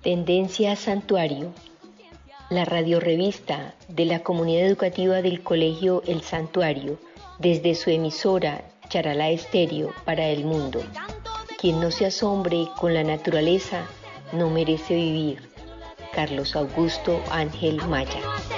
Tendencia Santuario, la radiorrevista de la comunidad educativa del Colegio El Santuario, desde su emisora Charalá Estéreo para el mundo. Quien no se asombre con la naturaleza no merece vivir. Carlos Augusto Ángel Maya.